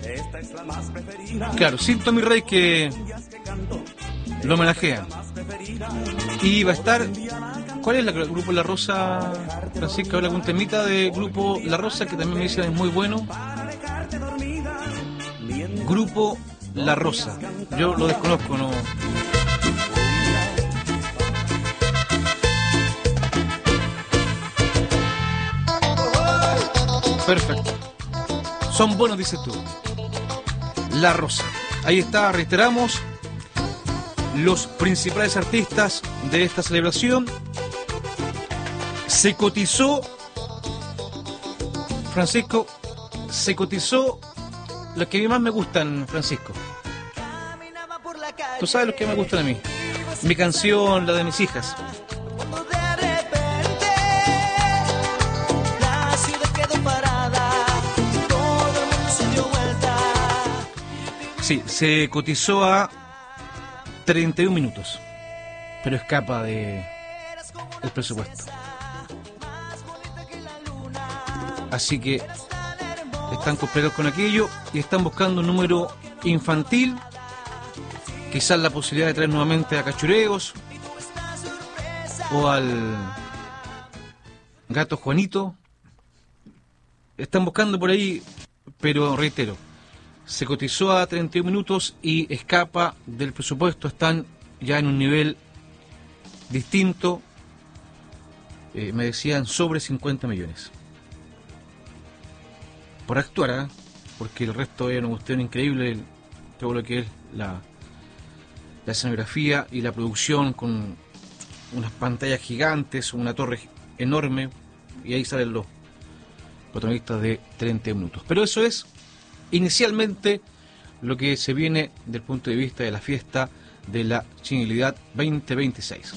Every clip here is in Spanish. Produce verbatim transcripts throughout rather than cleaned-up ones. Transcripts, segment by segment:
Claro, sin Tommy Rey, que lo homenajean. Y va a estar... ¿Cuál es la, el grupo La Rosa, Francisco? Habla algún temita de grupo La Rosa, que también me dicen es muy bueno. Grupo La Rosa. Yo lo desconozco, no... Perfecto. Son buenos, dices tú. La Rosa. Ahí está, reiteramos, los principales artistas de esta celebración. Se cotizó, Francisco, se cotizó los que más me gustan, Francisco. Tú sabes los que me gustan a mí. Mi canción, la de mis hijas. Sí, se cotizó a treinta y un minutos, pero escapa de el presupuesto. Así que están complicados con aquello y están buscando un número infantil, quizás la posibilidad de traer nuevamente a Cachureos o al Gato Juanito. Están buscando por ahí, pero reitero, se cotizó a treinta y un minutos y escapa del presupuesto. Están ya en un nivel distinto. Eh, me decían sobre cincuenta millones. Por actuar, ¿eh? Porque el resto es una cuestión increíble. El, todo lo que es la, la escenografía y la producción con unas pantallas gigantes, una torre enorme. Y ahí salen los protagonistas de treinta y un minutos. Pero eso es inicialmente lo que se viene del punto de vista de la fiesta de la Chinilidad veinte veintiséis.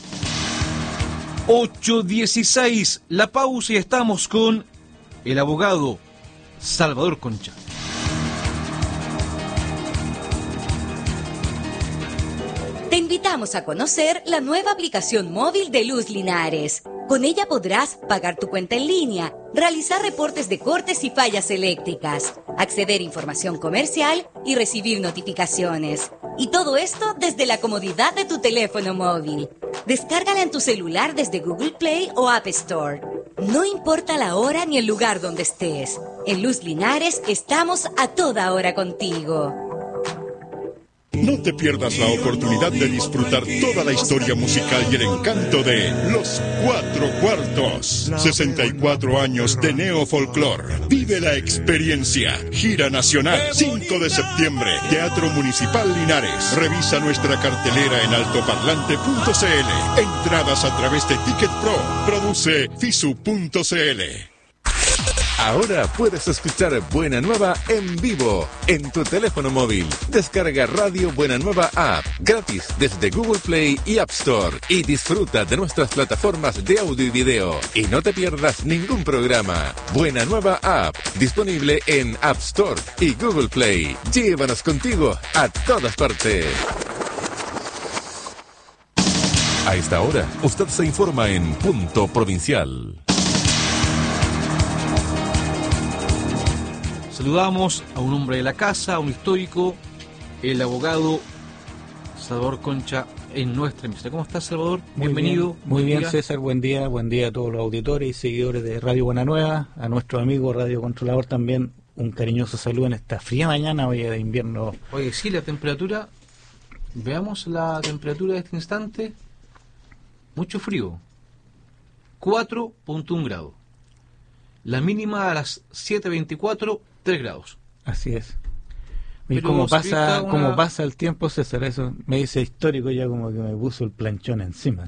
ocho dieciséis, la pausa, y estamos con el abogado Salvador Concha. Te invitamos a conocer la nueva aplicación móvil de Luz Linares. Con ella podrás pagar tu cuenta en línea, realizar reportes de cortes y fallas eléctricas, acceder a información comercial y recibir notificaciones. Y todo esto desde la comodidad de tu teléfono móvil. Descárgala en tu celular desde Google Play o App Store. No importa la hora ni el lugar donde estés. En Luz Linares estamos a toda hora contigo. No te pierdas la oportunidad de disfrutar toda la historia musical y el encanto de Los Cuatro Cuartos. sesenta y cuatro años de neofolclor. Vive la experiencia. Gira nacional, cinco de septiembre, Teatro Municipal Linares. Revisa nuestra cartelera en altoparlante punto c l. Entradas a través de Ticket Pro. Produce Fisu punto c l. Ahora puedes escuchar Buena Nueva en vivo en tu teléfono móvil. Descarga Radio Buena Nueva App gratis desde Google Play y App Store y disfruta de nuestras plataformas de audio y video. Y no te pierdas ningún programa. Buena Nueva App, disponible en App Store y Google Play. Llévanos contigo a todas partes. A esta hora, usted se informa en Punto Provincial. Saludamos a un hombre de la casa, a un histórico, el abogado Salvador Concha en nuestra emisión. ¿Cómo estás, Salvador? Muy Bienvenido. Bien, muy bien, día. César, buen día. Buen día a todos los auditores y seguidores de Radio Buena Nueva, a nuestro amigo Radio Controlador también, un cariñoso saludo en esta fría mañana, hoy de invierno. Oye, sí, la temperatura, veamos la temperatura de este instante, mucho frío, cuatro punto uno grados. La mínima a las siete veinticuatro, tres grados. Así es. Y como pasa, una... como pasa el tiempo, César, eso me dice histórico, ya como que me puso el planchón encima.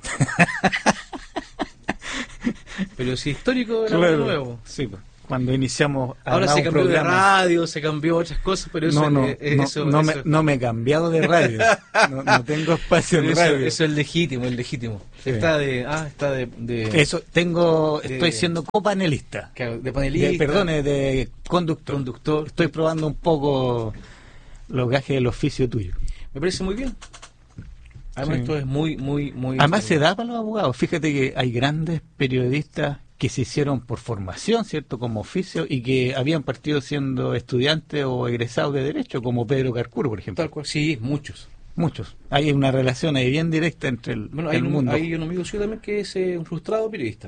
Pero si histórico era claro, nuevo. Sí, cuando iniciamos a ahora se cambió programa, de radio, se cambió otras cosas, pero eso no, no, es, es, no, eso, no, eso. Me, no me he cambiado de radio. no, no tengo espacio en eso, radio. Eso es legítimo, es legítimo. Sí. Está de, ah, está de, de eso tengo, de, estoy siendo copanelista. De panelista. De, perdón, de conductor. Conductor. Estoy probando un poco los gajes del oficio tuyo. Me parece muy bien. Además, sí. Esto es muy, muy, muy. Además, se da para los abogados. Fíjate que hay grandes periodistas que se hicieron por formación, ¿cierto?, como oficio, y que habían partido siendo estudiantes o egresados de Derecho, como Pedro Carcuro, por ejemplo. Tal cual, sí, muchos. Muchos. Hay una relación ahí bien directa entre el, bueno, hay el un, mundo. Hay un amigo suyo también que es eh, un frustrado periodista.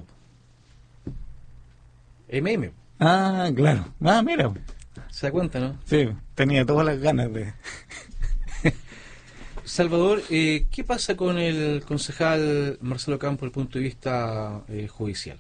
M M. Ah, claro. Ah, mira. ¿Se da cuenta, no? Sí, tenía todas las ganas de... Salvador, eh, ¿qué pasa con el concejal Marcelo Campo desde el punto de vista eh, judicial?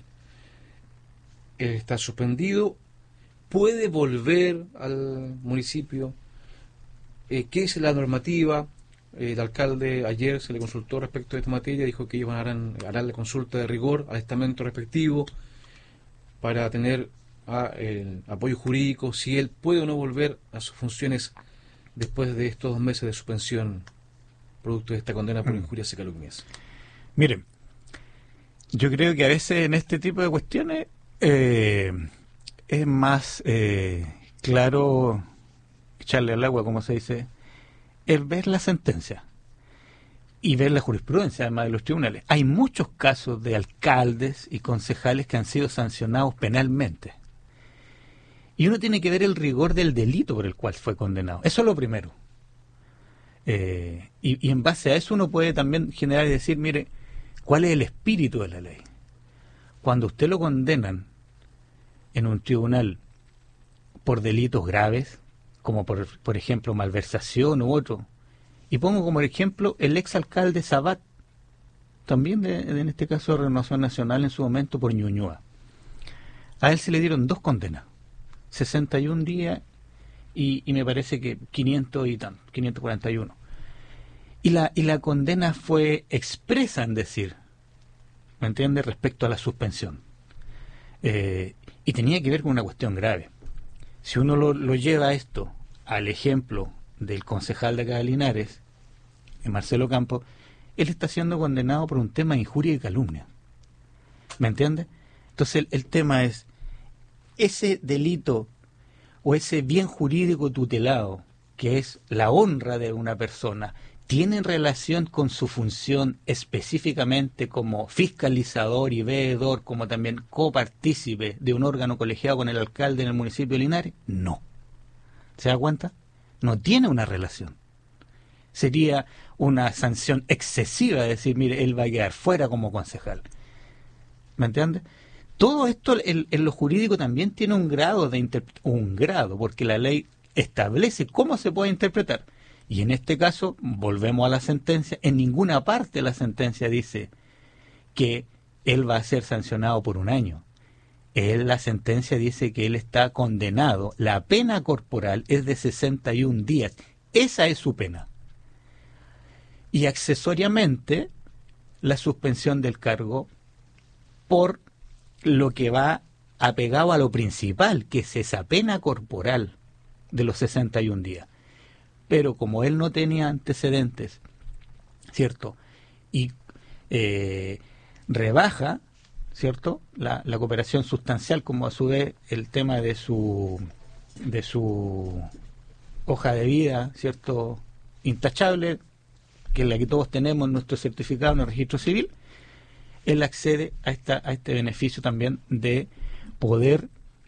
Él está suspendido, puede volver al municipio. Eh, ¿Qué dice la normativa? Eh, el alcalde ayer se le consultó respecto a esta materia, dijo que ellos harán, harán la consulta de rigor al estamento respectivo para tener a, el apoyo jurídico, si él puede o no volver a sus funciones después de estos dos meses de suspensión producto de esta condena por injurias y calumnias. Miren, yo creo que a veces en este tipo de cuestiones eh, es más eh, claro echarle al agua, como se dice, es ver la sentencia y ver la jurisprudencia además de los tribunales. Hay muchos casos de alcaldes y concejales que han sido sancionados penalmente. Y uno tiene que ver el rigor del delito por el cual fue condenado. Eso es lo primero. Eh, y, y en base a eso uno puede también generar y decir, mire, ¿cuál es el espíritu de la ley? Cuando usted lo condenan en un tribunal por delitos graves, como por, por ejemplo malversación u otro, y pongo como ejemplo el exalcalde Sabat, también de, de, en este caso de Renovación Nacional en su momento por Ñuñoa. A él se le dieron dos condenas, sesenta y un días y, y me parece que quinientos y tanto, quinientos cuarenta y uno. Y la, y la condena fue expresa en decir, ¿me entiende?, respecto a la suspensión. Eh, y tenía que ver con una cuestión grave. Si uno lo, lo lleva esto al ejemplo del concejal de acá de Linares, Marcelo Campo, él está siendo condenado por un tema de injuria y calumnia. ¿Me entiende? Entonces el, el tema es, ese delito o ese bien jurídico tutelado, que es la honra de una persona, ¿tiene relación con su función específicamente como fiscalizador y veedor, como también copartícipe de un órgano colegiado con el alcalde en el municipio de Linares? No. ¿Se da cuenta? No tiene una relación. Sería una sanción excesiva decir, mire, él va a quedar fuera como concejal. ¿Me entiende? Todo esto en, en lo jurídico también tiene un grado de interpretación, un grado, porque la ley establece cómo se puede interpretar. Y en este caso, volvemos a la sentencia, en ninguna parte de la sentencia dice que él va a ser sancionado por un año. Él, la sentencia dice que él está condenado. La pena corporal es de sesenta y un días. Esa es su pena. Y accesoriamente, la suspensión del cargo por lo que va apegado a lo principal, que es esa pena corporal de los sesenta y un días. Pero como él no tenía antecedentes, ¿cierto? Y eh, rebaja, ¿cierto?, la, la cooperación sustancial, como a su vez el tema de su de su hoja de vida, ¿cierto?, intachable, que es la que todos tenemos en nuestro certificado en el registro civil, él accede a esta a este beneficio también de poder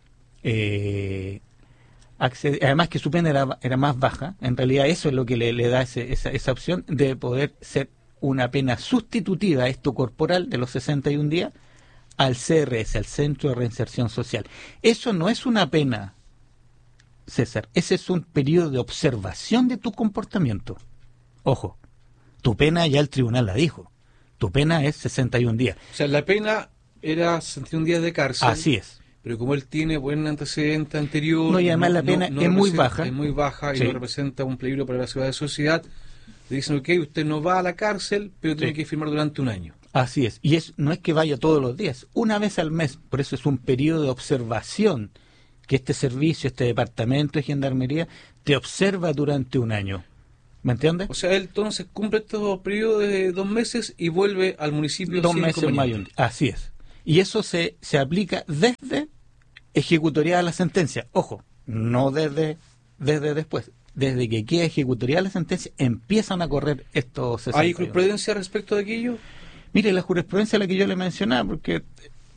eh, acceder, además que su pena era, era más baja, en realidad eso es lo que le, le da ese, esa, esa opción de poder ser una pena sustitutiva a esto corporal de los sesenta y un días al C R S, al Centro de Reinserción Social. Eso no es una pena, César, ese es un periodo de observación de tu comportamiento. Ojo, tu pena ya el tribunal la dijo, tu pena es sesenta y un días. O sea, la pena era sesenta y un días de cárcel. Así es. Pero como él tiene buen antecedente anterior... No, y además no, la pena no, no es muy baja. Es muy baja y sí. no representa un peligro para la ciudad de sociedad. Le dicen, ok, usted no va a la cárcel, pero tiene sí. que firmar durante un año. Así es. Y es, no es que vaya todos los días, una vez al mes. Por eso es un periodo de observación que este servicio, este departamento de gendarmería, te observa durante un año. ¿Me entiendes? O sea, él entonces cumple estos periodos de dos meses y vuelve al municipio. Dos meses más y un día. Así es. Y eso se, se aplica desde ejecutoriada la sentencia. Ojo, no desde, desde después. Desde que queda ejecutoriada la sentencia, empiezan a correr estos sesenta y uno. ¿Hay jurisprudencia respecto de aquello? Mire, la jurisprudencia a la que yo le mencionaba, porque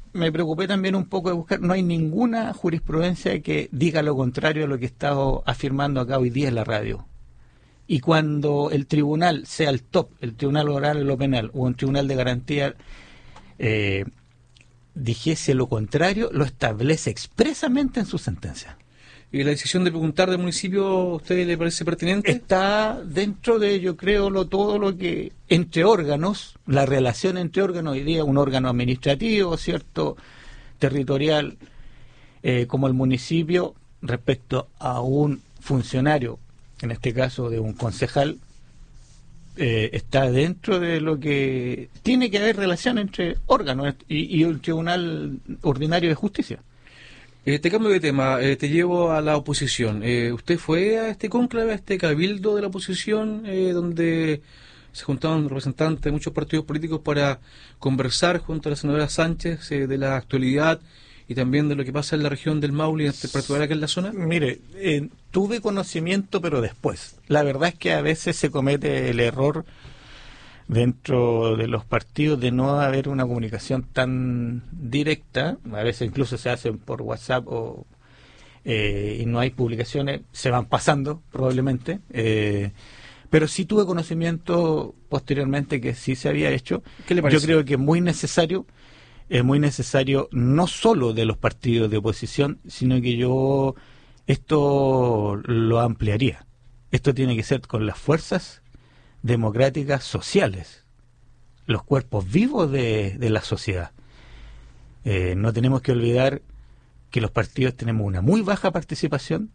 me preocupé también un poco de buscar, no hay ninguna jurisprudencia que diga lo contrario a lo que he estado afirmando acá hoy día en la radio. Y cuando el tribunal sea el top, el tribunal oral en lo penal o un tribunal de garantía eh, dijese lo contrario, lo establece expresamente en su sentencia. ¿Y la decisión de preguntar del municipio a usted le parece pertinente? Está dentro de, yo creo, lo, todo lo que entre órganos, la relación entre órganos, hoy día un órgano administrativo, cierto, territorial, eh, como el municipio, respecto a un funcionario, en este caso de un concejal, eh, está dentro de lo que tiene que haber relación entre órganos y, y un tribunal ordinario de justicia. Eh, te cambio de tema, eh, te llevo a la oposición. Eh, ¿Usted fue a este cónclave, a este cabildo de la oposición, eh, donde se juntaban representantes de muchos partidos políticos para conversar junto a la senadora Sánchez eh, de la actualidad y también de lo que pasa en la región del Maule, en particular acá en la zona? Mire, eh, tuve conocimiento, pero después. La verdad es que a veces se comete el error dentro de los partidos de no haber una comunicación tan directa, a veces incluso se hacen por WhatsApp o eh, y no hay publicaciones, se van pasando probablemente, eh, pero sí tuve conocimiento posteriormente que sí se había hecho. ¿Qué le parece? Yo creo que es muy necesario, es muy necesario no solo de los partidos de oposición, sino que yo esto lo ampliaría. Esto tiene que ser con las fuerzas democráticas sociales, los cuerpos vivos de, de la sociedad. Eh, no tenemos que olvidar que los partidos tenemos una muy baja participación.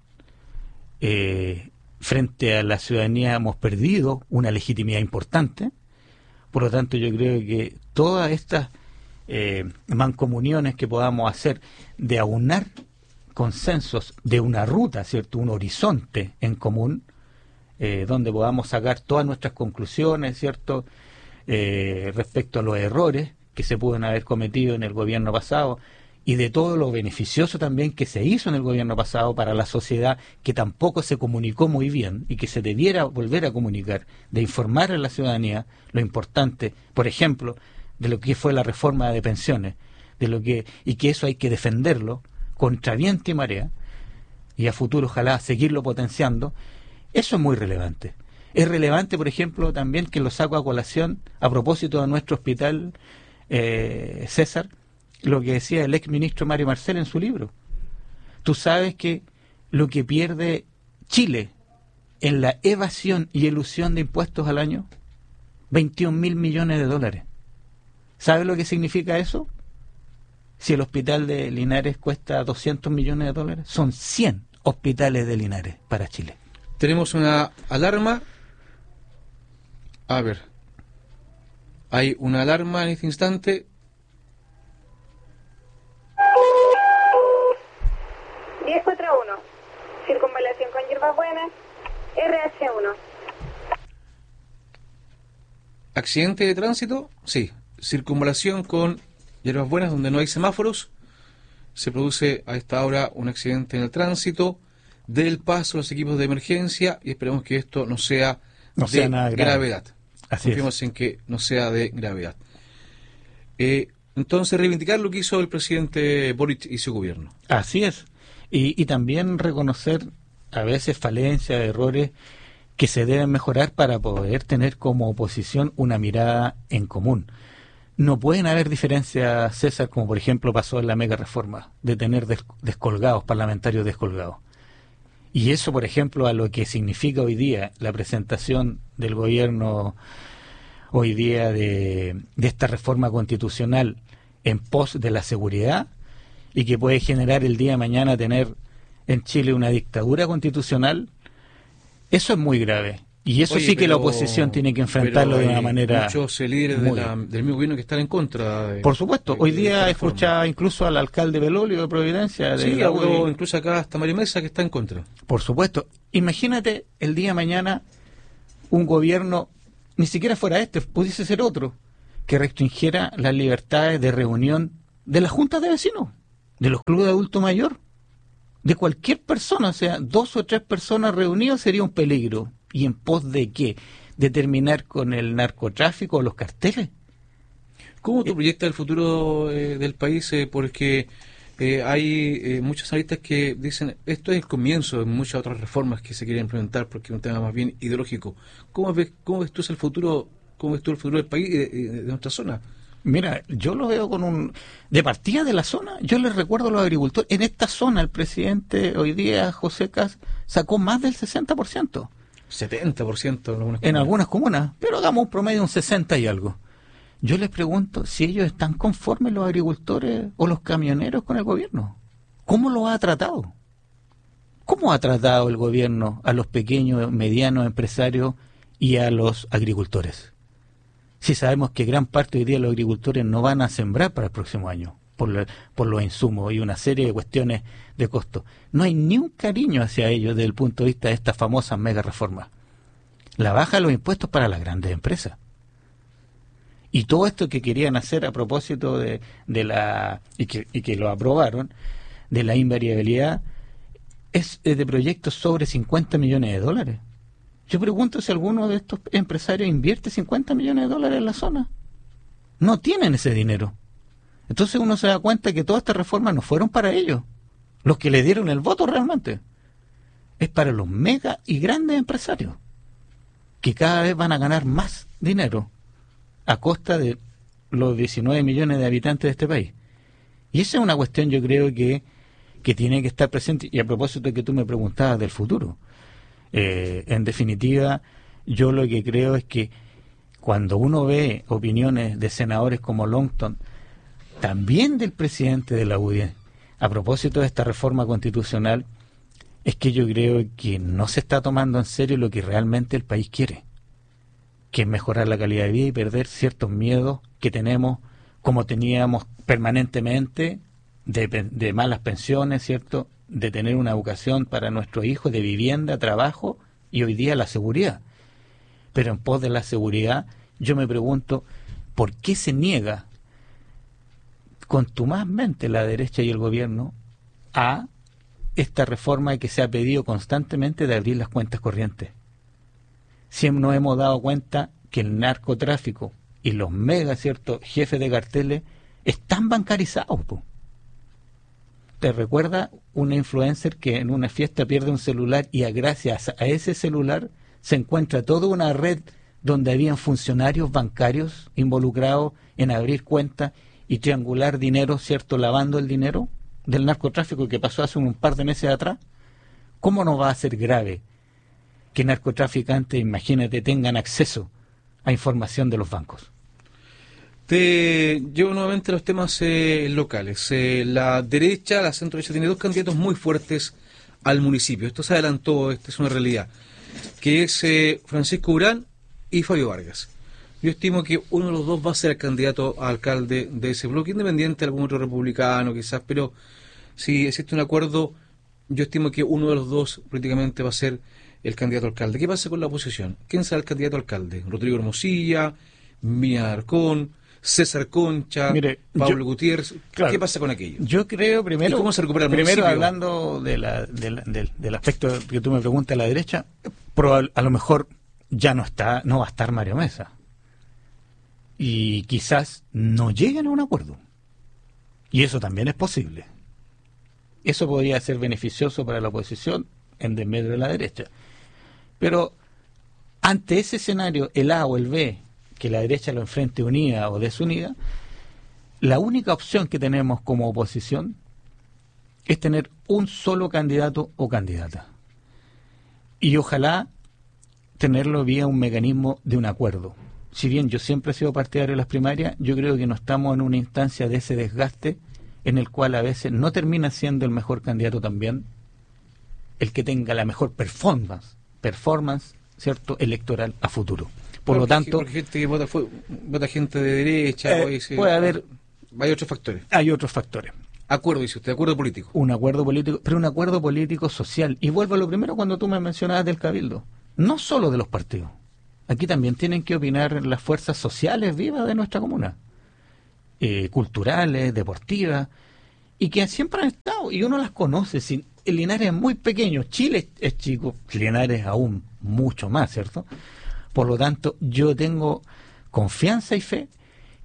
Eh, frente a la ciudadanía hemos perdido una legitimidad importante. Por lo tanto, yo creo que todas estas eh, mancomuniones que podamos hacer de aunar consensos de una ruta, ¿cierto?, un horizonte en común, Eh, donde podamos sacar todas nuestras conclusiones, ¿cierto?, eh, respecto a los errores que se pueden haber cometido en el gobierno pasado y de todo lo beneficioso también que se hizo en el gobierno pasado para la sociedad, que tampoco se comunicó muy bien y que se debiera volver a comunicar, de informar a la ciudadanía lo importante, por ejemplo, de lo que fue la reforma de pensiones, de lo que y que eso hay que defenderlo contra viento y marea, y a futuro ojalá seguirlo potenciando. Eso es muy relevante. Es relevante, por ejemplo, también que lo saco a colación a propósito de nuestro hospital, eh, César, lo que decía el ex ministro Mario Marcel en su libro. Tú sabes que lo que pierde Chile en la evasión y elusión de impuestos al año, veintiún mil millones de dólares. ¿Sabes lo que significa eso? Si el hospital de Linares cuesta doscientos millones de dólares, son cien hospitales de Linares para Chile. Tenemos una alarma. A ver. Hay una alarma en este instante. diez cuarenta y uno. Circunvalación con hierbas buenas. R H uno. ¿Accidente de tránsito? Sí. Circunvalación con hierbas buenas donde no hay semáforos. Se produce a esta hora un accidente en el tránsito. Del paso a los equipos de emergencia y esperemos que esto no sea no de sea nada grave. gravedad. Así Confiemos es. en que no sea de gravedad. Eh, entonces, reivindicar lo que hizo el presidente Boric y su gobierno. Así es. Y, y también reconocer a veces falencias, errores que se deben mejorar para poder tener como oposición una mirada en común. No pueden haber diferencias, César, como por ejemplo pasó en la mega reforma, de tener des- descolgados, parlamentarios descolgados. Y eso, por ejemplo, a lo que significa hoy día la presentación del gobierno hoy día de, de esta reforma constitucional en pos de la seguridad y que puede generar el día de mañana tener en Chile una dictadura constitucional, eso es muy grave. Y eso Oye, sí que pero, la oposición tiene que enfrentarlo de una manera... Muchos líderes de la, del mismo gobierno que están en contra. De, Por supuesto, de, hoy de día esta escuchaba incluso al alcalde Belolio de Providencia. De sí, la U D I. habló incluso acá hasta Mario Mesa que está en contra. Por supuesto. Imagínate el día de mañana un gobierno, ni siquiera fuera este, pudiese ser otro, que restringiera las libertades de reunión de las juntas de vecinos, de los clubes de adulto mayor, de cualquier persona, o sea, dos o tres personas reunidas sería un peligro. ¿Y en pos de qué? ¿De terminar con el narcotráfico o los carteles? ¿Cómo tú proyectas el futuro eh, del país? Eh, porque eh, hay eh, muchos analistas que dicen esto es el comienzo de muchas otras reformas que se quieren implementar porque es un tema más bien ideológico. ¿Cómo ves, cómo ves tú el futuro, cómo ves tú el futuro del país y de, de, de nuestra zona? Mira, yo lo veo con un... De partida de la zona, yo les recuerdo a los agricultores, en esta zona el presidente hoy día, José Cas, sacó más del sesenta por ciento. setenta por ciento en algunas En comunas. algunas comunas, pero hagamos un promedio de un sesenta y algo. Yo les pregunto si ellos están conformes, los agricultores o los camioneros, con el gobierno. ¿Cómo lo ha tratado? ¿Cómo ha tratado el gobierno a los pequeños, medianos empresarios y a los agricultores? Si sabemos que gran parte hoy día de los agricultores no van a sembrar para el próximo año por, lo, por los insumos y una serie de cuestiones de costo. No hay ni un cariño hacia ellos desde el punto de vista de estas famosas mega reformas. La baja de los impuestos para las grandes empresas. Y todo esto que querían hacer a propósito de, de la y que, y que lo aprobaron, de la invariabilidad, es de proyectos sobre cincuenta millones de dólares. Yo pregunto si alguno de estos empresarios invierte cincuenta millones de dólares en la zona. No tienen ese dinero. Entonces uno se da cuenta que todas estas reformas no fueron para ellos, los que le dieron el voto realmente. Es para los mega y grandes empresarios, que cada vez van a ganar más dinero a costa de los diecinueve millones de habitantes de este país. Y esa es una cuestión, yo creo que, que tiene que estar presente. Y a propósito de que tú me preguntabas del futuro, eh, en definitiva, yo lo que creo es que cuando uno ve opiniones de senadores como Longton, también del presidente de la U D I, a propósito de esta reforma constitucional, es que yo creo que no se está tomando en serio lo que realmente el país quiere, que es mejorar la calidad de vida y perder ciertos miedos que tenemos, como teníamos permanentemente, de, de malas pensiones, ¿cierto?, de tener una educación para nuestros hijos, de vivienda, trabajo, y hoy día la seguridad. Pero en pos de la seguridad, yo me pregunto, ¿por qué se niega contumazmente la derecha y el gobierno a esta reforma que se ha pedido constantemente de abrir las cuentas corrientes? Siempre nos hemos dado cuenta que el narcotráfico y los mega, ¿cierto?, jefes de carteles están bancarizados, po. ¿Te recuerda una influencer que en una fiesta pierde un celular y a gracias a ese celular se encuentra toda una red donde habían funcionarios bancarios involucrados en abrir cuentas y triangular dinero, ¿cierto?, lavando el dinero del narcotráfico que pasó hace un par de meses atrás? ¿Cómo no va a ser grave que narcotraficantes, imagínate, tengan acceso a información de los bancos? Te llevo nuevamente a los temas eh, locales. Eh, la derecha, la centro derecha, tiene dos candidatos muy fuertes al municipio. Esto se adelantó, esta es una realidad, que es eh, Francisco Urán y Fabio Vargas. Yo estimo que uno de los dos va a ser el candidato a alcalde de ese bloque, independiente de algún otro republicano quizás, pero si existe un acuerdo, yo estimo que uno de los dos políticamente va a ser el candidato a alcalde. ¿Qué pasa con la oposición? ¿Quién será el candidato a alcalde? Rodrigo Hermosilla, Mía Arcón, César Concha, Mire, Pablo yo, Gutiérrez. claro, ¿Qué pasa con aquello? Yo creo primero... ¿Y cómo se recupera el primero municipio? Hablando de la, de la, del, del aspecto que tú me preguntas a la derecha, probable, a lo mejor ya no está, no va a estar Mario Mesa. Y quizás no lleguen a un acuerdo. Y eso también es posible. Eso podría ser beneficioso para la oposición en desmedro de la derecha. Pero ante ese escenario, el A o el B, que la derecha lo enfrente unida o desunida, la única opción que tenemos como oposición es tener un solo candidato o candidata. Y ojalá tenerlo vía un mecanismo de un acuerdo. Si bien yo siempre he sido partidario de las primarias, yo creo que no estamos en una instancia de ese desgaste en el cual a veces no termina siendo el mejor candidato también el que tenga la mejor performance, performance, ¿cierto?, electoral a futuro. Por porque, lo tanto... Porque gente que vota, fue, vota gente de derecha... Eh, o ese, puede haber... Hay otros factores. Hay otros factores. Acuerdo, dice usted, acuerdo político. Un acuerdo político, pero un acuerdo político social. Y vuelvo a lo primero cuando tú me mencionabas del cabildo. No solo de los partidos. Aquí también tienen que opinar las fuerzas sociales vivas de nuestra comuna. Eh, culturales, deportivas, y que siempre han estado, y uno las conoce. Sin, Linares es muy pequeño, Chile es chico, Linares aún mucho más, ¿cierto? Por lo tanto, yo tengo confianza y fe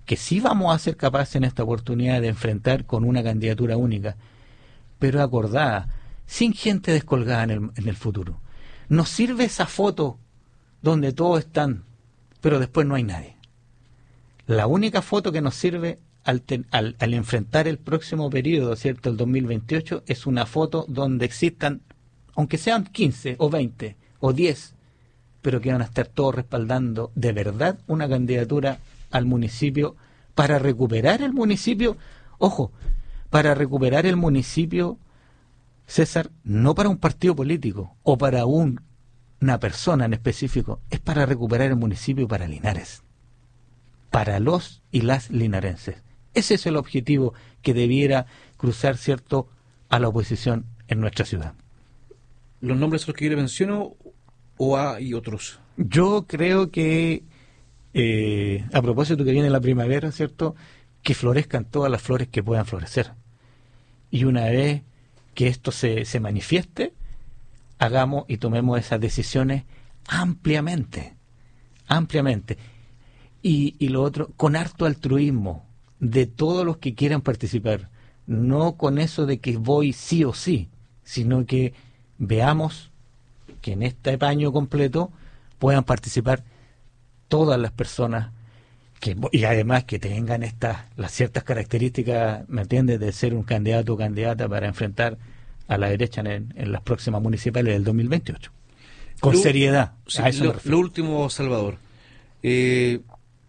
que sí vamos a ser capaces en esta oportunidad de enfrentar con una candidatura única, pero acordada, sin gente descolgada en el, en el futuro. Nos sirve esa foto donde todos están, pero después no hay nadie. La única foto que nos sirve al, ten, al, al enfrentar el próximo periodo, ¿cierto?, el dos mil veintiocho, es una foto donde existan, aunque sean quince o veinte o diez, pero que van a estar todos respaldando de verdad una candidatura al municipio para recuperar el municipio. Ojo, para recuperar el municipio, César, no para un partido político o para un, una persona en específico, es para recuperar el municipio para Linares, para los y las linarenses. Ese es el objetivo que debiera cruzar, ¿cierto?, a la oposición en nuestra ciudad. ¿Los nombres son los que yo le menciono o hay otros? Yo creo que, eh, a propósito que viene la primavera, ¿cierto?, que florezcan todas las flores que puedan florecer. Y una vez que esto se, se manifieste, hagamos y tomemos esas decisiones ampliamente, ampliamente. Y, y lo otro, con harto altruismo de todos los que quieran participar, no con eso de que voy sí o sí, sino que veamos que en este año completo puedan participar todas las personas que, y además que tengan estas las ciertas características, ¿me entiendes?, de ser un candidato o candidata para enfrentar a la derecha en, en las próximas municipales del dos mil veintiocho. Con lo, seriedad. Sí, a eso lo, lo último, Salvador. Eh,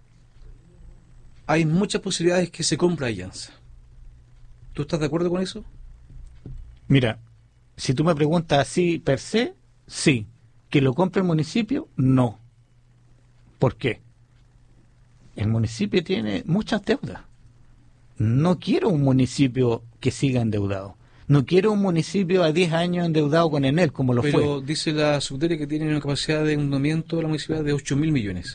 hay muchas posibilidades que se compre Alianza. ¿Tú estás de acuerdo con eso? Mira, si tú me preguntas así per se, sí. ¿Que lo compre el municipio? No. ¿Por qué? El municipio tiene muchas deudas. No quiero un municipio que siga endeudado. No quiero un municipio a diez años endeudado con Enel, como lo Pero fue. Pero dice la subdirectora que tiene una capacidad de endeudamiento de la municipalidad de ocho mil millones.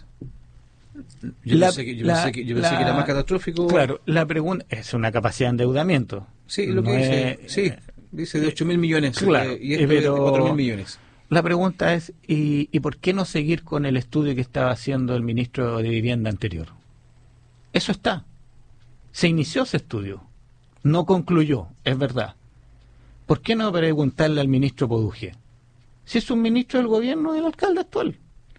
Yo la, pensé, que, yo la, pensé, que, yo pensé la, que era más catastrófico. Claro, la pregunta es una capacidad de endeudamiento. Sí, lo no que dice, es, sí, dice de ocho mil millones, claro, eh, y esto pero, es de cuatro mil millones. La pregunta es, ¿y, ¿y por qué no seguir con el estudio que estaba haciendo el ministro de Vivienda anterior? Eso está. Se inició ese estudio. No concluyó, es verdad. ¿Por qué no preguntarle al ministro Poduje? Si es un ministro del gobierno del alcalde actual.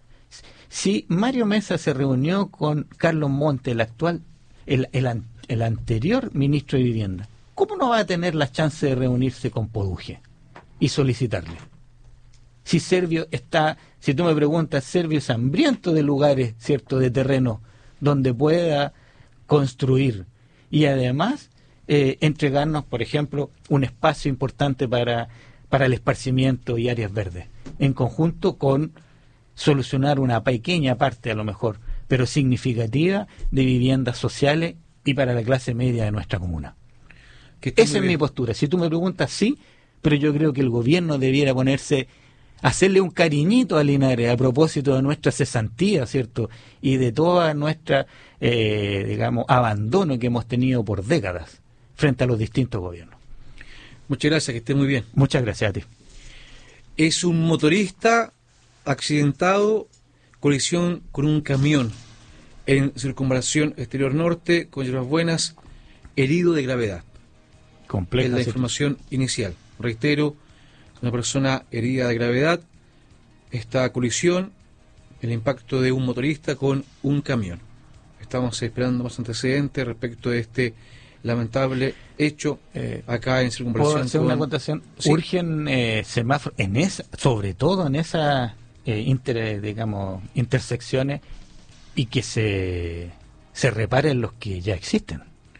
Si Mario Mesa se reunió con Carlos Monte, el actual, el, el, el anterior ministro de Vivienda, ¿cómo no va a tener la chance de reunirse con Poduje y solicitarle? Si Servio está, si tú me preguntas, Servio es hambriento de lugares, cierto, de terreno donde pueda construir y además eh, entregarnos, por ejemplo, un espacio importante para, para el esparcimiento y áreas verdes, en conjunto con solucionar una pequeña parte, a lo mejor, pero significativa, de viviendas sociales y para la clase media de nuestra comuna. Esa es mi postura. Si tú me preguntas, sí, pero yo creo que el gobierno debiera ponerse, hacerle un cariñito a Linares a propósito de nuestra cesantía, ¿cierto? Y de toda nuestra, eh, digamos, abandono que hemos tenido por décadas frente a los distintos gobiernos. Muchas gracias, que esté muy bien. Muchas gracias a ti. Es un motorista accidentado, colisión con un camión en Circunvalación Exterior Norte, con Hierbas Buenas, herido de gravedad. Compleja es la información inicial. Reitero, una persona herida de gravedad, esta colisión, el impacto de un motorista con un camión. Estamos esperando más antecedentes respecto de este lamentable hecho eh, acá en Circunvalación. ¿Puedo hacer con... una acotación? Sí. Urgen eh, semáforos, en esa, sobre todo en esas eh, inter, digamos, intersecciones, y que se, se reparen los que ya existen.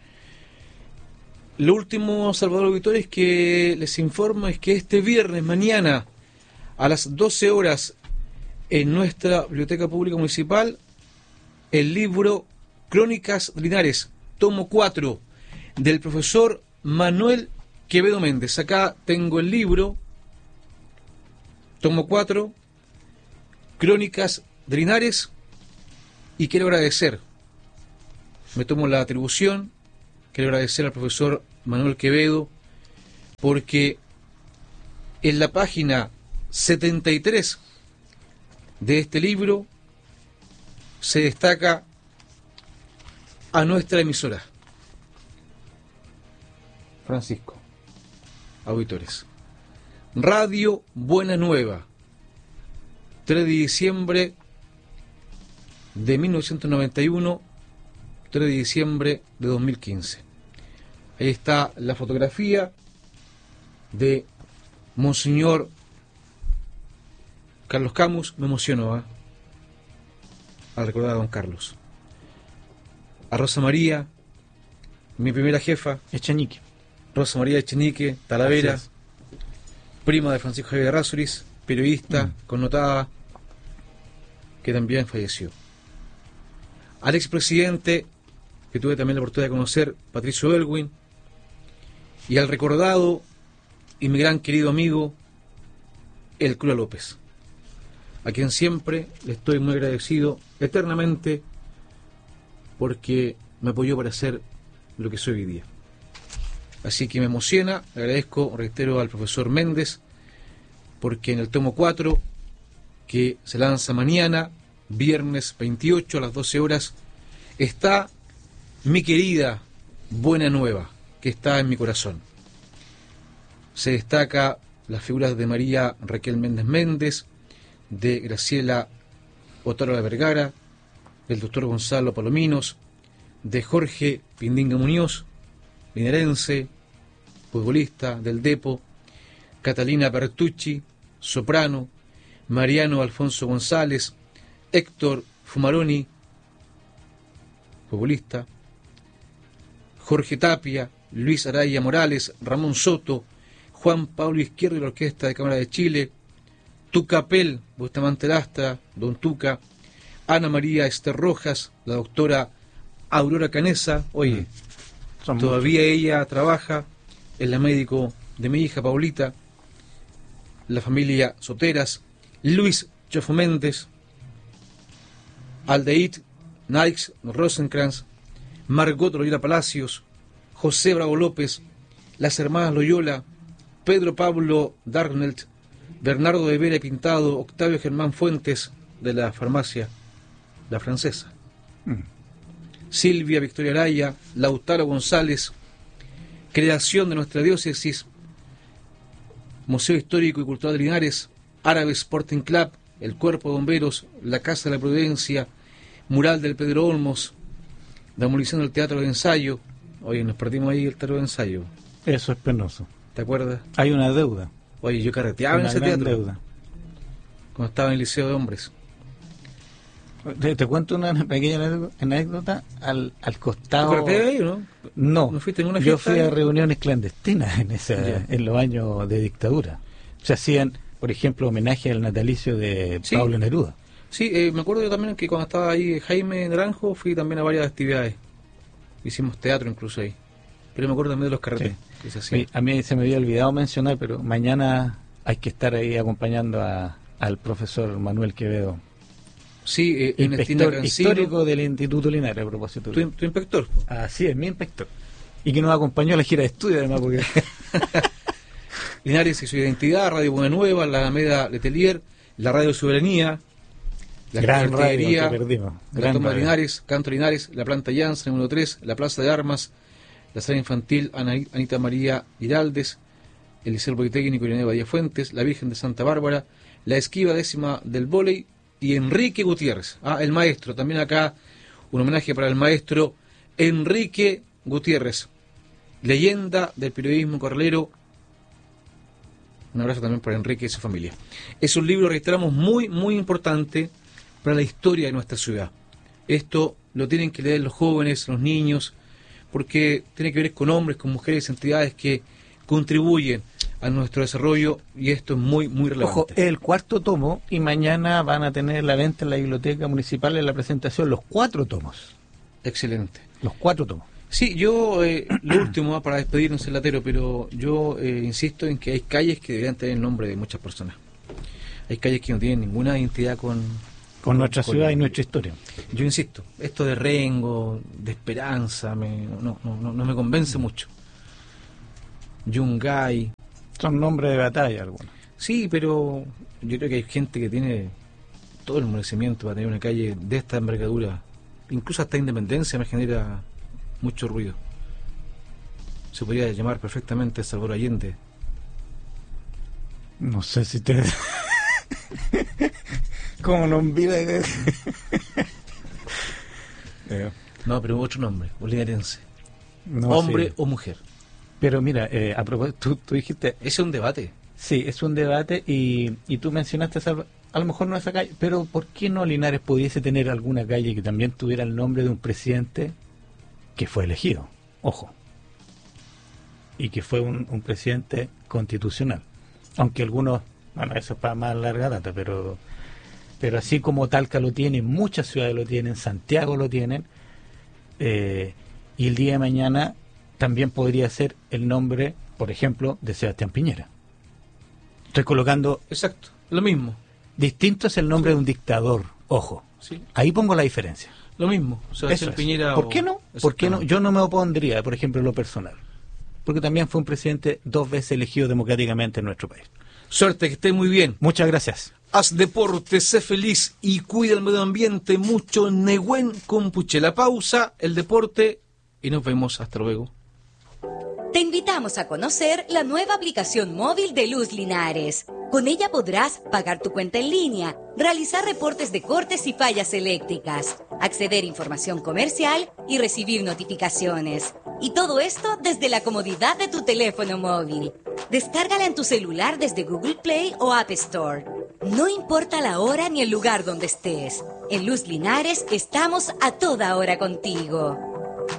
Lo último, Salvador Auditores, que les informo es que este viernes, mañana, a las doce horas, en nuestra Biblioteca Pública Municipal, el libro Crónicas de Linares, tomo cuatro, del profesor Manuel Quevedo Méndez. Acá tengo el libro, tomo cuatro, Crónicas de Linares, y quiero agradecer, me tomo la atribución, quiero agradecer al profesor Manuel Quevedo, porque en la página setenta y tres de este libro se destaca a nuestra emisora. Francisco, auditores. Radio Buena Nueva, tres de diciembre de mil novecientos noventa y uno, tres de diciembre de dos mil quince. Ahí está la fotografía de Monseñor Carlos Camus. Me emocionó, ¿eh? al recordar a don Carlos. A Rosa María, mi primera jefa, Echenique. Rosa María Echenique, Talavera, prima de Francisco Javier Errázuriz, periodista, mm. connotada, que también falleció. Al expresidente, que tuve también la oportunidad de conocer, Patricio Elwin, y al recordado y mi gran querido amigo, el Cura López, a quien siempre le estoy muy agradecido eternamente porque me apoyó para ser lo que soy hoy día. Así que me emociona, le agradezco, reitero, al profesor Méndez, porque en el tomo cuatro, que se lanza mañana, viernes veintiocho a las doce horas, está mi querida Buena Nueva, que está en mi corazón. Se destaca las figuras de María Raquel Méndez Méndez, de Graciela Otárola Vergara, del doctor Gonzalo Palominos, de Jorge Pindinga Muñoz, linarense, futbolista del Depo, Catalina Bertucci, soprano, Mariano Alfonso González, Héctor Fumaroni, futbolista, Jorge Tapia, Luis Araya Morales, Ramón Soto, Juan Pablo Izquierdo de la Orquesta de Cámara de Chile, Tucapel, Bustamante Lastra, Don Tuca, Ana María Esther Rojas, la doctora Aurora Canesa, oye, Son todavía muchos. Ella trabaja, es la médico de mi hija Paulita, la familia Soteras, Luis Chofo Méndez, Aldeid Naix Rosenkrantz, Margot Loyola Palacios, José Bravo López, las hermanas Loyola, Pedro Pablo Darnelt, Bernardo de Vera Pintado, Octavio Germán Fuentes, de la farmacia La Francesa, mm. Silvia Victoria Araya, Lautaro González, creación de nuestra diócesis, Museo Histórico y Cultural de Linares, Árabe Sporting Club, el Cuerpo de Bomberos, la Casa de la Prudencia, Mural del Pedro Olmos, demolición del Teatro de Ensayo. Oye, nos perdimos ahí el Teatro de Ensayo. Eso es penoso. ¿Te acuerdas? Hay una deuda. Oye, yo carreteaba una en ese teatro. Deuda. Cuando estaba en el Liceo de Hombres. Te, te cuento una pequeña anécdota. Al, al costado. ¿Te carreteabas ahí o no? No. ¿No fuiste en una Yo fiesta fui ahí? a reuniones clandestinas en, esa, yeah. en los años de dictadura. Se hacían, por ejemplo, homenaje al natalicio de sí. Pablo Neruda. Sí, eh, me acuerdo yo también que cuando estaba ahí Jaime Naranjo fui también a varias actividades. Hicimos teatro incluso ahí. Pero me acuerdo también de los carretes. Sí. Que se hacían. A mí se me había olvidado mencionar, pero mañana hay que estar ahí acompañando a, al profesor Manuel Quevedo. Sí, eh, inspector histórico del Instituto Linares, a propósito. ¿Tu, tu inspector? Así es, mi inspector. Y que nos acompañó a la gira de estudio, además, porque... Linares y su identidad, Radio Buena Nueva, la Alameda Letelier, la Radio Soberanía, la Gran radio que perdimos. La Gran Toma radio. Linares, Canto Linares, la Planta Janssen, número tres, la Plaza de Armas, la Sala Infantil Ana, Anita María Giraldes, el Liceo Politécnico Irene Badía Fuentes, la Virgen de Santa Bárbara, la Esquiva Décima del Vóley y Enrique Gutiérrez, ah, el maestro. También acá un homenaje para el maestro Enrique Gutiérrez, leyenda del periodismo corralero. Un abrazo también para Enrique y su familia. Es un libro, reiteramos, muy, muy importante para la historia de nuestra ciudad. Esto lo tienen que leer los jóvenes, los niños, porque tiene que ver con hombres, con mujeres, entidades que contribuyen a nuestro desarrollo, y esto es muy, muy relevante. Ojo, el cuarto tomo, y mañana van a tener la venta en la biblioteca municipal en la presentación los cuatro tomos. Excelente. Los cuatro tomos. Sí, yo, eh, lo último, para despedirnos el latero, pero yo eh, insisto en que hay calles que deberían tener el nombre de muchas personas. Hay calles que no tienen ninguna identidad con... Con, con nuestra con, ciudad y nuestra historia. Yo insisto, esto de Rengo, de Esperanza, me, no, no, no, no me convence mucho. Yungay. Son nombres de batalla algunos. Sí, pero yo creo que hay gente que tiene todo el merecimiento para tener una calle de esta envergadura incluso hasta Independencia me genera mucho ruido. Se podría llamar perfectamente Salvador Allende. No sé si te... ¿Cómo no olvida? No, pero otro nombre, un linarense. No, hombre sí. o mujer. Pero mira, eh, a propósito, tú, tú dijiste... Ese es un debate. Sí, es un debate y, y tú mencionaste, Salva, a lo mejor no esa calle, pero ¿por qué no Linares pudiese tener alguna calle que también tuviera el nombre de un presidente que fue elegido? Ojo. Y que fue un, un presidente constitucional. Aunque algunos, bueno, eso es para más larga data, pero pero así como Talca lo tiene, muchas ciudades lo tienen, Santiago lo tienen, eh, y el día de mañana también podría ser el nombre, por ejemplo, de Sebastián Piñera. Estoy colocando... Exacto, lo mismo. Distinto es el nombre de un dictador, ojo. Sí. Ahí pongo la diferencia. Lo mismo, Sebastián Es. Piñera. ¿Por o... qué no? ¿Por qué no? Yo no me opondría, por ejemplo, en lo personal. Porque también fue un presidente dos veces elegido democráticamente en nuestro país. Suerte, que esté muy bien. Muchas gracias. Haz deporte, sé feliz y cuida el medio ambiente mucho. Nehuen Compuche. La pausa, el deporte y nos vemos. Hasta luego. Te invitamos a conocer la nueva aplicación móvil de Luz Linares. Con ella podrás pagar tu cuenta en línea, realizar reportes de cortes y fallas eléctricas, acceder a información comercial y recibir notificaciones. Y todo esto desde la comodidad de tu teléfono móvil. Descárgala en tu celular desde Google Play o App Store. No importa la hora ni el lugar donde estés. En Luz Linares estamos a toda hora contigo.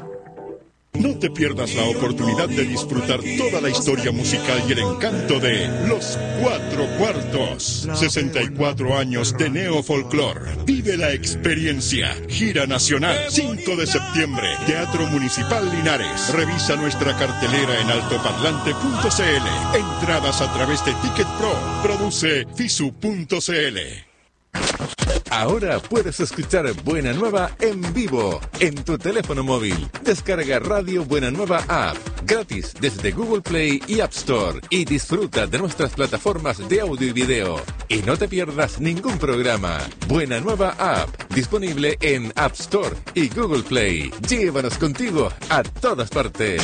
No te pierdas la oportunidad de disfrutar toda la historia musical y el encanto de Los Cuatro Cuartos. sesenta y cuatro años de neofolclor. Vive la experiencia. Gira nacional, cinco de septiembre. Teatro Municipal Linares. Revisa nuestra cartelera en altoparlante punto c l. Entradas a través de Ticket Pro. Produce fisu punto c l. Ahora puedes escuchar Buena Nueva en vivo en tu teléfono móvil. Descarga Radio Buena Nueva App gratis desde Google Play y App Store y disfruta de nuestras plataformas de audio y video. Y no te pierdas ningún programa. Buena Nueva App disponible en App Store y Google Play. Llévanos contigo a todas partes.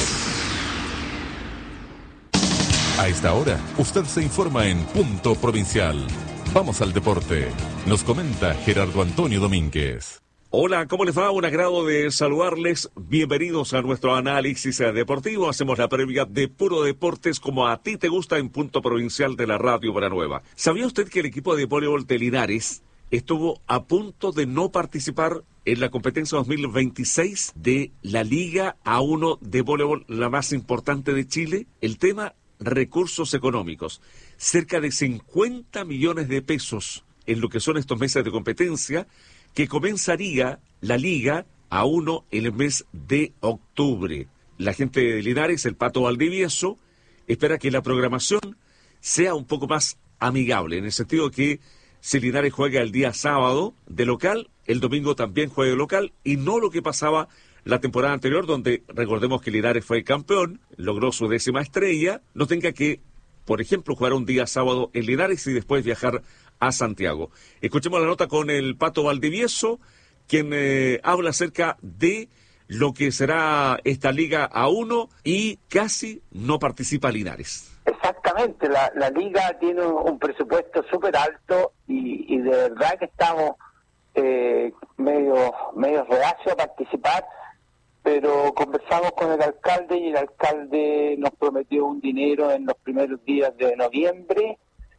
A esta hora, usted se informa en Punto Provincial. Vamos al deporte. Nos comenta Gerardo Antonio Domínguez. Hola, ¿cómo les va? Un agrado de saludarles. Bienvenidos a nuestro análisis deportivo. Hacemos la previa de Puro Deportes como a ti te gusta en Punto Provincial de la Radio Buena Nueva. ¿Sabía usted que el equipo de voleibol de Linares estuvo a punto de no participar en la competencia dos mil veintiséis de la Liga A uno de voleibol, la más importante de Chile? El tema, recursos económicos. Cerca de cincuenta millones de pesos en lo que son estos meses de competencia, que comenzaría la Liga A uno en el mes de octubre. La gente de Linares, el Pato Valdivieso, espera que la programación sea un poco más amigable, en el sentido que si Linares juega el día sábado de local, el domingo también juega de local, y no lo que pasaba la temporada anterior, donde recordemos que Linares fue campeón, logró su décima estrella, no tenga que, por ejemplo, jugar un día sábado en Linares y después viajar a Santiago. Escuchemos la nota con el Pato Valdivieso, quien eh, habla acerca de lo que será esta Liga A uno y casi no participa Linares. Exactamente, la, la Liga tiene un presupuesto súper alto y, y de verdad que estamos eh, medio, medio reacios a participar, pero conversamos con el alcalde y el alcalde nos prometió un dinero en los primeros días de noviembre,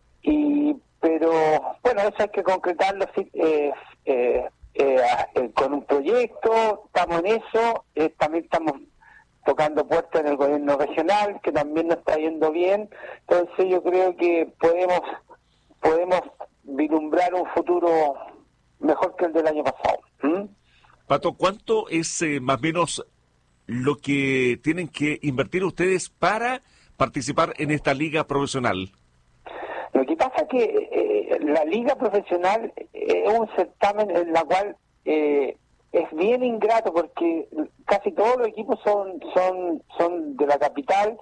y pero bueno, eso hay que concretarlo eh, eh, eh, eh, con un proyecto, estamos en eso, eh, también estamos tocando puertas en el gobierno regional, que también nos está yendo bien, entonces yo creo que podemos podemos vislumbrar un futuro mejor que el del año pasado. ¿Mm? Pato, ¿cuánto es eh, más o menos lo que tienen que invertir ustedes para participar en esta liga profesional? Lo que pasa es que eh, la liga profesional es un certamen en la cual eh, es bien ingrato, porque casi todos los equipos son son son de la capital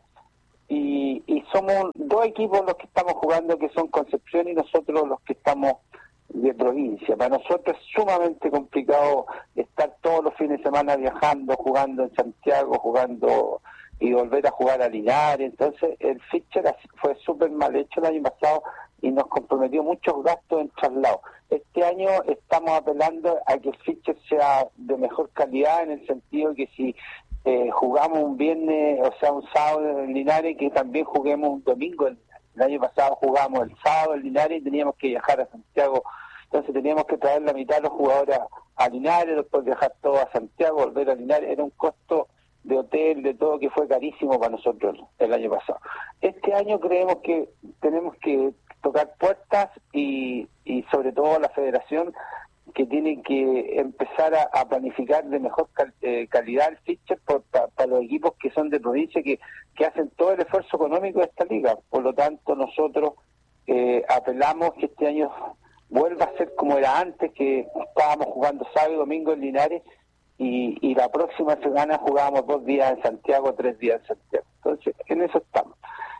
y, y somos dos equipos los que estamos jugando, que son Concepción y nosotros los que estamos de provincia. Para nosotros es sumamente complicado estar todos los fines de semana viajando, jugando en Santiago, jugando y volver a jugar a Linares. Entonces el fixture fue súper mal hecho el año pasado y nos comprometió muchos gastos en traslado. Este año estamos apelando a que el fixture sea de mejor calidad, en el sentido que si eh, jugamos un viernes, o sea un sábado en Linares, que también juguemos un domingo en Linares. El año pasado jugamos el sábado en Linares y teníamos que viajar a Santiago, entonces teníamos que traer la mitad de los jugadores a, a Linares, después viajar todos a Santiago, volver a Linares. Era un costo de hotel, de todo, que fue carísimo para nosotros el año pasado. Este año creemos que tenemos que tocar puertas y, y sobre todo la federación, que tiene que empezar a, a planificar de mejor cal, eh, calidad el fixture para pa los equipos que son de provincia, que, que hacen todo el esfuerzo económico de esta liga. Por lo tanto, nosotros eh, apelamos que este año vuelva a ser como era antes, que estábamos jugando sábado y domingo en Linares, y, y la próxima semana jugábamos dos días en Santiago, tres días en Santiago. Entonces, en eso estamos.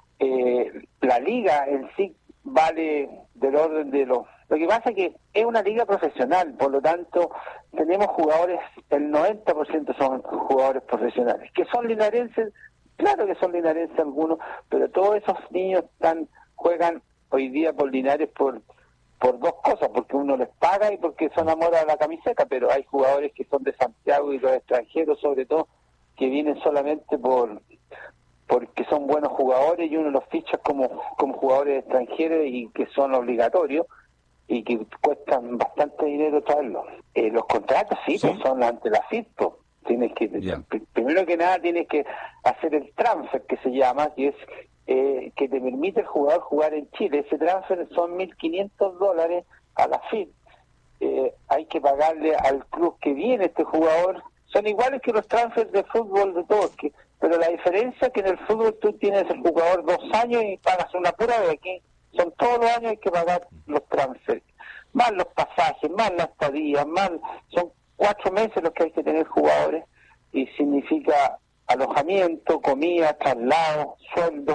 Eh, la liga en sí vale del orden de los... Lo que pasa es que es una liga profesional, por lo tanto, tenemos jugadores, el noventa por ciento son jugadores profesionales, que son linarenses, claro que son linarenses algunos, pero todos esos niños están juegan hoy día por Linares por por dos cosas, porque uno les paga y porque son amor a la camiseta, pero hay jugadores que son de Santiago y los extranjeros sobre todo, que vienen solamente por porque son buenos jugadores y uno los ficha como, como jugadores extranjeros y que son obligatorios y que cuestan bastante dinero traerlos. Eh, los contratos sí, ¿sí? Pues son ante la F I P. Tienes que, yeah. Primero que nada tienes que hacer el transfer, que se llama, que es eh, que te permite el jugador jugar en Chile. Ese transfer son mil quinientos dólares a la F I P. Eh, hay que pagarle al club que viene este jugador. Son iguales que los transfers de fútbol de todos, que, pero la diferencia es que en el fútbol tú tienes el jugador dos años y pagas una pura de aquí. Son todos los años hay que pagar los transfers, más los pasajes, más la estadía, más son cuatro meses los que hay que tener jugadores, y significa alojamiento, comida, traslado, sueldos,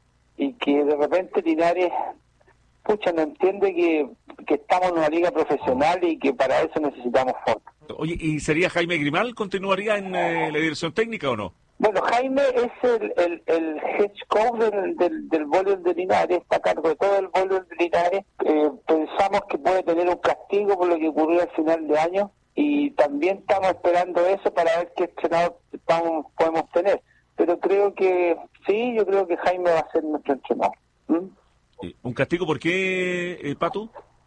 y que de repente Linares, pucha, no entiende que, que estamos en una liga profesional y que para eso necesitamos fondos. Oye, ¿y sería Jaime Grimal? ¿Continuaría en eh, la dirección técnica o no? Bueno, Jaime es el, el, el head coach del, del, del voleibol de Linares, está a cargo de todo el voleibol de Linares. Eh, pensamos que puede tener un castigo por lo que ocurrió al final de año, y también estamos esperando eso para ver qué entrenador estamos, podemos tener. Pero creo que, sí, yo creo que Jaime va a ser nuestro entrenador. ¿Mm? ¿Un castigo por qué, eh, Pato?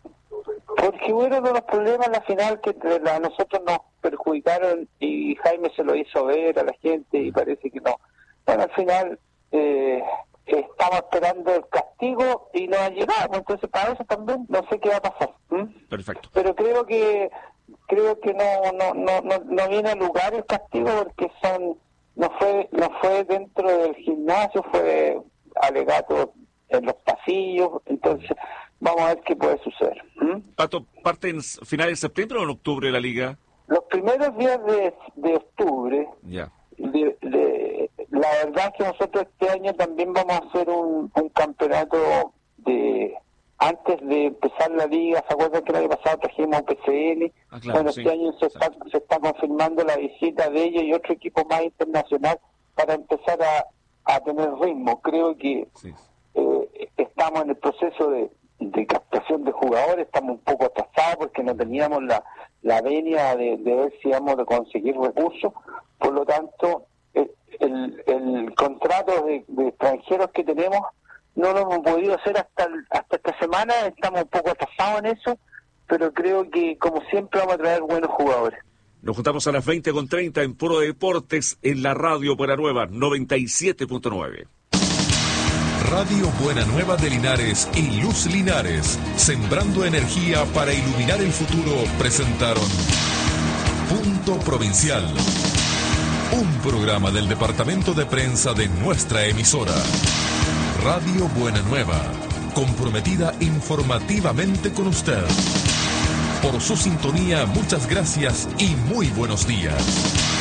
Porque hubo uno de los problemas en la final que a nosotros nos perjudicaron y Jaime se lo hizo ver a la gente y parece que no. Bueno, al final eh, estamos esperando el castigo y no ha llegado, entonces para eso también no sé qué va a pasar. ¿Mm? Perfecto. Pero creo que creo que no no no no, no viene a lugar el castigo, porque son no fue no fue dentro del gimnasio, fue alegato en los pasillos, entonces vamos a ver qué puede suceder. ¿Mm? Pato, ¿parte en finales de septiembre o en octubre la liga? Los primeros días de, de octubre. Ya. De, de, la verdad es que nosotros este año también vamos a hacer un, un campeonato de antes de empezar la liga. ¿Se acuerdan que el año pasado trajimos un P C N? Ah, claro, bueno, sí. Este año se está, se está confirmando la visita de ellos y otro equipo más internacional para empezar a, a tener ritmo. Creo que sí. eh, estamos en el proceso de de captación de jugadores, estamos un poco atrasados porque no teníamos la, la venia de, de ver si vamos a conseguir recursos. Por lo tanto, el, el, el contrato de, de extranjeros que tenemos no lo hemos podido hacer hasta hasta esta semana, estamos un poco atrasados en eso, pero creo que como siempre vamos a traer buenos jugadores. Nos juntamos a las veinte con treinta en Puro Deportes en la Radio Buena Nueva noventa y siete punto nueve. Radio Buena Nueva de Linares y Luz Linares, sembrando energía para iluminar el futuro, presentaron Punto Provincial, un programa del departamento de prensa de nuestra emisora. Radio Buena Nueva, comprometida informativamente con usted. Por su sintonía, muchas gracias y muy buenos días.